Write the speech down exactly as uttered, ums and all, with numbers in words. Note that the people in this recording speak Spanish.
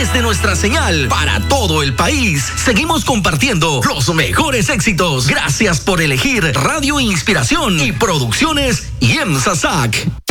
través de nuestra señal para todo el país. Seguimos compartiendo los mejores éxitos. Gracias por elegir Radio Inspiración y Producciones IEMSA S A C.